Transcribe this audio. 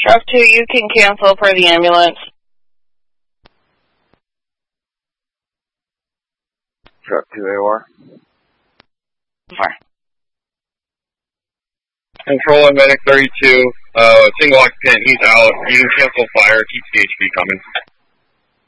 Truck 2, you can cancel for the ambulance. Truck 2 AOR. Fire. Control and medic 32, single occupant, he's out. You can cancel fire, keep CHP coming.